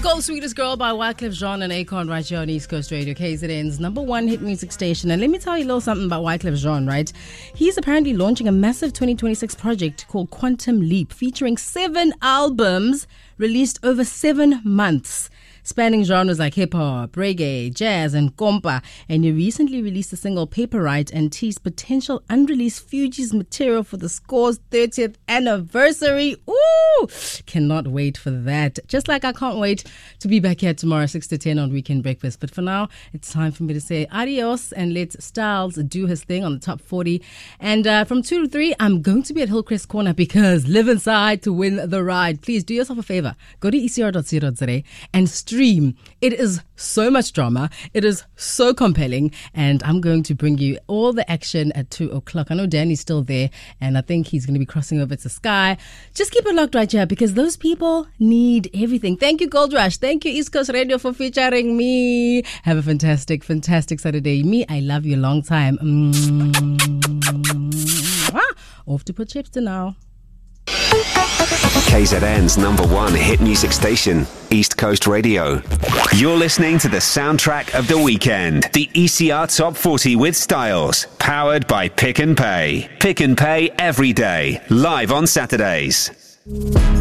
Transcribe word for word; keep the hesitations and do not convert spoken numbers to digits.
called Sweetest Girl by Wyclef Jean and Akon right here on East Coast Radio, K Z N's number one hit music station. And let me tell you a little something about Wyclef Jean, right? He's apparently launching a massive twenty twenty-six project called Quantum Leap, featuring seven albums released over seven months. Spanning genres like hip-hop, reggae, jazz, and kompa. And he recently released a single, Paper Right, and teased potential unreleased Fugees material for the Score's thirtieth anniversary. Ooh! Cannot wait for that. Just like I can't wait to be back here tomorrow, six to ten on Weekend Breakfast. But for now, it's time for me to say adios and let Styles do his thing on the top forty. And uh, from two to three, I'm going to be at Hillcrest Corner because live inside to win the ride. Please do yourself a favor. Go to e c r dot co dot za and stream. It is so much drama. It is so compelling. And I'm going to bring you all the action at two o'clock. I know Danny's still there, and I think he's going to be crossing over to Sky. Just keep it locked right here because those people need everything. Thank you, Gold Rush. Thank you, East Coast Radio, for featuring me. Have a fantastic, fantastic Saturday. Me, I love you a long time. Mm-hmm. Off to put chips to now. K Z N's number one hit music station, East Coast Radio. You're listening to the soundtrack of the weekend, the E C R Top forty with Styles, powered by Pick and Pay. Pick and Pay every day, live on Saturdays.